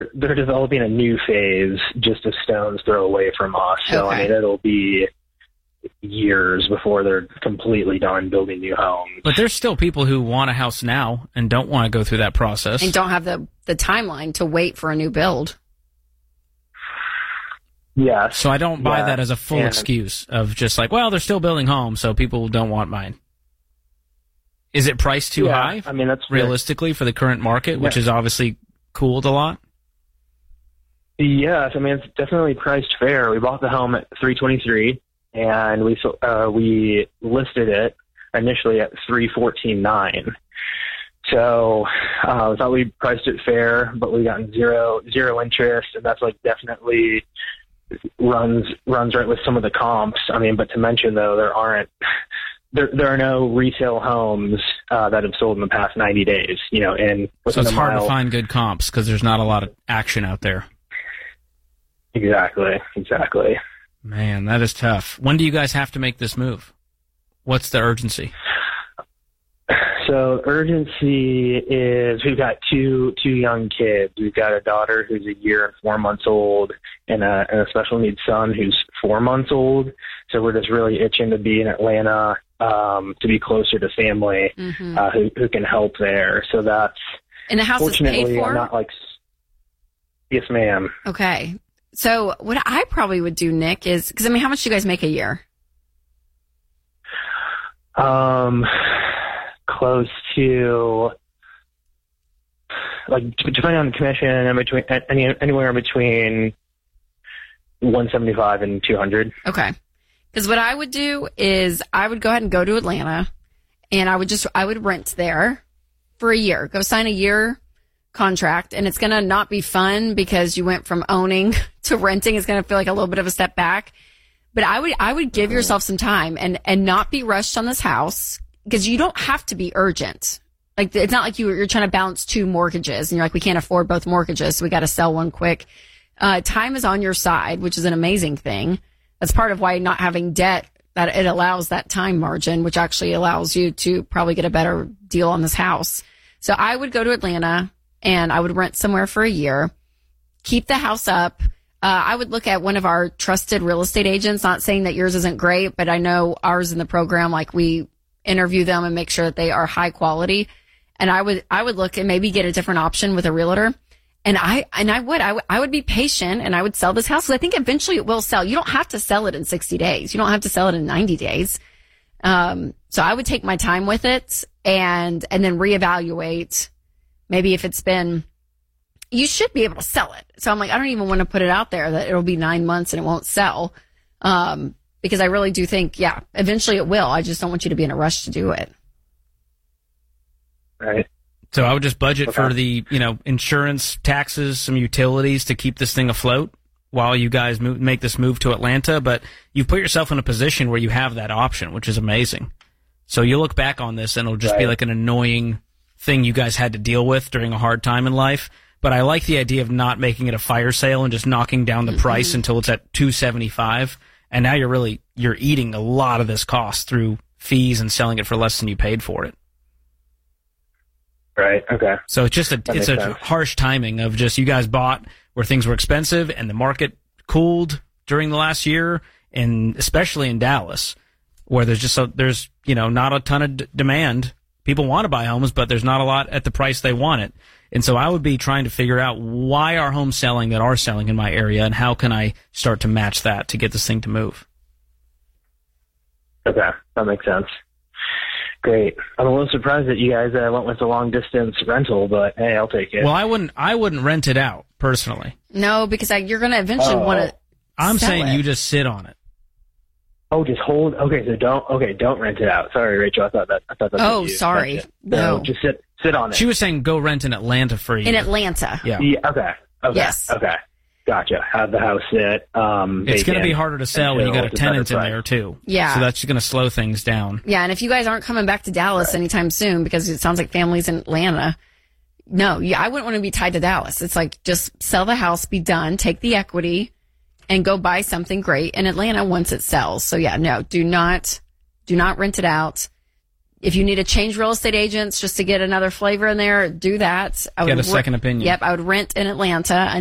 they're developing a new phase just a stone's throw away from us. So, Okay. I mean, it'll be years before they're completely done building new homes. But there's still people who want a house now and don't want to go through that process. And don't have the timeline to wait for a new build. Yes. So I don't buy Yeah. that as a full And- excuse of just like, well, they're still building homes, so people don't want mine. Is it priced too Yeah, high, I mean, that's realistically, for the current market, which is obviously cooled a lot? Yes, I mean, it's definitely priced fair. We bought the home at $323, and we listed it initially at $314.9. So I thought we priced it fair, but we got zero interest, and that's like definitely runs right with some of the comps. I mean, but to mention though, there are no resale homes that have sold in the past 90 days. You know, and So it's within a hard to mile. find good comps because there's not a lot of action out there. Exactly. Man, that is tough. When do you guys have to make this move? What's the urgency? So urgency is we've got two young kids. We've got a daughter who's a year and 4 months old, and a special needs son who's 4 months old. So we're just really itching to be in Atlanta, to be closer to family, who can help there. So that's And the house is paid fortunately for? I'm not like. Yes, ma'am. Okay. So what I probably would do, Nick, is, because I mean, how much do you guys make a year? Close to, like, depending on the commission, anywhere between 175 and 200. Okay. Because what I would do is I would go ahead and go to Atlanta, and I would rent there for a year. Go sign a year contract, and it's going to not be fun because you went from owning to renting. It's going to feel like a little bit of a step back. But I would give yourself some time and not be rushed on this house, because you don't have to be urgent. Like, it's not like you're trying to balance two mortgages and you're like, we can't afford both mortgages, so we got to sell one quick. Time is on your side, which is an amazing thing. That's part of why not having debt, that it allows that time margin, which actually allows you to probably get a better deal on this house. So I would go to Atlanta and I would rent somewhere for a year, keep the house up. I would look at one of our trusted real estate agents, not saying that yours isn't great, but I know ours in the program, like, we interview them and make sure that they are high quality. And I would look and maybe get a different option with a realtor. And I would be patient, and I would sell this house, because I think eventually it will sell. You don't have to sell it in 60 days. You don't have to sell it in 90 days. So I would take my time with it and then reevaluate. Maybe if it's been, you should be able to sell it. So I'm like, I don't even want to put it out there that it'll be 9 months and it won't sell. Because I really do think, eventually it will. I just don't want you to be in a rush to do it. Right. So I would just budget for the, insurance, taxes, some utilities to keep this thing afloat while you guys make this move to Atlanta. But you've put yourself in a position where you have that option, which is amazing. So you look back on this and it'll just be like an annoying thing you guys had to deal with during a hard time in life. But I like the idea of not making it a fire sale and just knocking down the price until it's at $275. And now you're eating a lot of this cost through fees and selling it for less than you paid for it. Right. Okay. So it's just a harsh timing of just, you guys bought where things were expensive and the market cooled during the last year, and especially in Dallas, where there's not a ton of demand. People want to buy homes, but there's not a lot at the price they want it. And so I would be trying to figure out why are homes selling that are selling in my area, and how can I start to match that to get this thing to move. Okay. That makes sense. Great. I'm a little surprised that you guys went with the long distance rental, but hey, I'll take it. Well, I wouldn't rent it out personally. No, because you're going to eventually want to. I'm saying you just sit on it. Oh, just hold. Okay, so don't rent it out. Sorry, Rachel. I thought that's Oh, what you sorry. meant. No, just sit on it. She was saying go rent in Atlanta for a year. In Atlanta. Yeah. Okay. Yes. Okay. Gotcha. Have the house sit. It's going to be harder to sell when you got a tenant in there too. Yeah. So that's going to slow things down. Yeah, and if you guys aren't coming back to Dallas anytime soon, because it sounds like family's in Atlanta, no, I wouldn't want to be tied to Dallas. It's like, just sell the house, be done, take the equity, and go buy something great in Atlanta once it sells. So yeah, no, do not rent it out. If you need to change real estate agents just to get another flavor in there, do that. Get a second opinion. Yep, I would rent in Atlanta.